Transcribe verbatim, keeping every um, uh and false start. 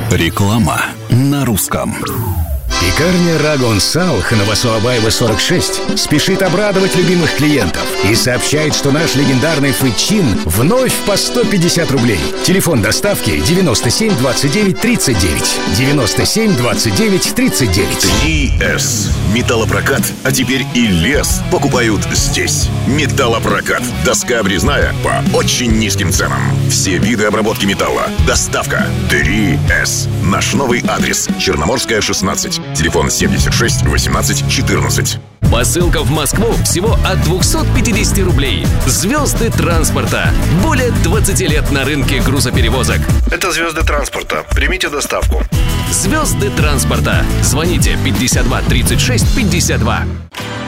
Реклама на русском. Пекарня Рагон Салх на Басуабаева сорок шесть спешит обрадовать любимых клиентов и сообщает, что наш легендарный фычин вновь по сто пятьдесят рублей. Телефон доставки девяносто семь двадцать девять тридцать девять. девяносто семь двадцать девять тридцать девять. три эс. Металлопрокат, а теперь и лес покупают здесь. Металлопрокат. Доска обрезная по очень низким ценам. Все виды обработки металла. Доставка. три эс. Наш новый адрес. Черноморская, шестнадцать. Телефон семьдесят шесть восемнадцать четырнадцать. Посылка в Москву всего от двести пятьдесят рублей. Звезды транспорта. Более двадцать лет на рынке грузоперевозок. Это звезды транспорта. Примите доставку. Звезды транспорта. Звоните пятьдесят два тридцать шесть пятьдесят два.